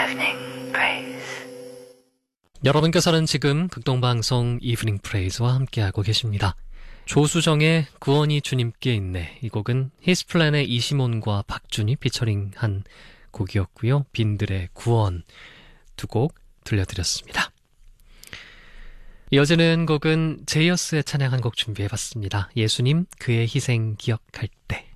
Evening Praise. 여러분께서는 지금 극동방송 이브닝 프레이즈와 함께하고 계십니다. 조수정의 구원이 주님께 있네. 이 곡은 히스플랜의 이시몬과 박준이 피처링한 곡이었고요. 빈들의 구원 두 곡 들려드렸습니다. 이어지는 곡은 제이어스의 찬양한 곡 준비해봤습니다. 예수님 그의 희생 기억할 때.